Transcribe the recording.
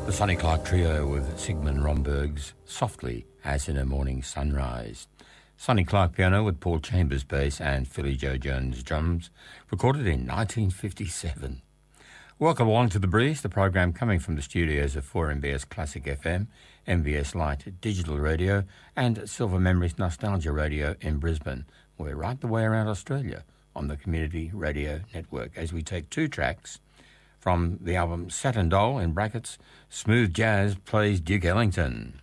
The Sonny Clark Trio with Sigmund Romberg's Softly as in a Morning Sunrise. Sonny Clark piano with Paul Chambers bass and Philly Joe Jones drums, recorded in 1957. Welcome along to The Breeze, the program coming from the studios of 4MBS Classic FM, MBS Light Digital Radio and Silver Memories Nostalgia Radio in Brisbane. We're right the way around Australia on the Community Radio Network as we take two tracks from the album Saturn Doll, in brackets, Smooth Jazz Plays Duke Ellington.